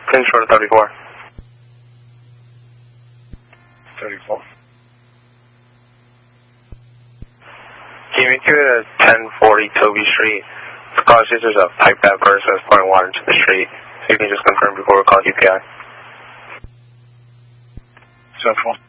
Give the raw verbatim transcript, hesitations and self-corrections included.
Prince Short thirty-four. thirty-four. Can you make it at ten forty Toby Street? Because there's a pipe that burst that's pouring water into the street. So you can just confirm before we call U P I. seven four.